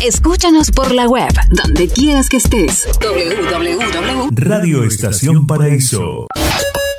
Escúchanos por la web, donde quieras que estés. www. Radio Estación Paraíso.